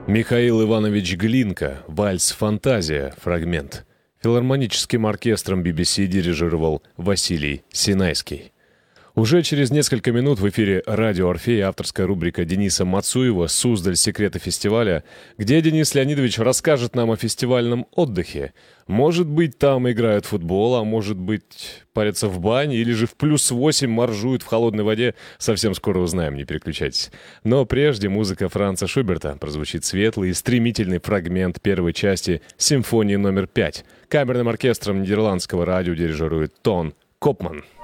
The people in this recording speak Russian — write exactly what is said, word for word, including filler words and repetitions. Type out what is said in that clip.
Михаил Иванович Глинка, вальс «Фантазия», фрагмент. Филармоническим оркестром би би си дирижировал Василий Синайский. Уже через несколько минут в эфире «Радио Орфей» авторская рубрика Дениса Мацуева «Суздаль. Секреты фестиваля», где Денис Леонидович расскажет нам о фестивальном отдыхе. Может быть, там играют в футбол, а может быть, парятся в бане, или же в плюс восемь моржуют в холодной воде. Совсем скоро узнаем, не переключайтесь. Но прежде музыка Франца Шуберта. Прозвучит светлый и стремительный фрагмент первой части симфонии номер пять. Камерным оркестром нидерландского радио дирижирует Тон Копман.